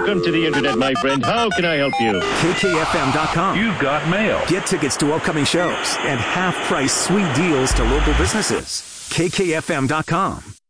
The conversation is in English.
Welcome to the Internet, my friend. How can I help you? KKFM.com. You've got mail. Get tickets to upcoming shows and half-price sweet deals to local businesses. KKFM.com.